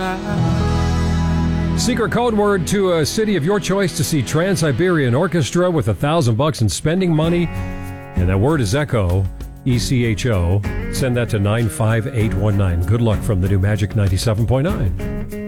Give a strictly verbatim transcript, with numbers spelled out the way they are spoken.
Secret code word to a city of your choice to see Trans-Siberian Orchestra with a thousand bucks in spending money. And that word is Echo, E C H O. Send that to nine five eight one nine. Good luck from the new Magic ninety-seven point nine.